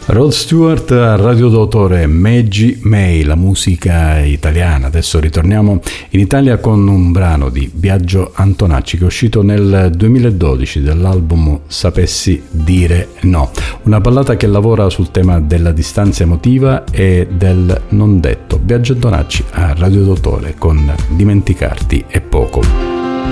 Rod Stewart a Radio d'autore, Maggie May, la musica italiana. Adesso ritorniamo in Italia con un brano di Biagio Antonacci che è uscito nel 2012 dall'album Sapessi dire no, una ballata che lavora sul tema della distanza emotiva e del non detto. Biagio Antonacci a Radio d'autore con Dimenticarti è poco.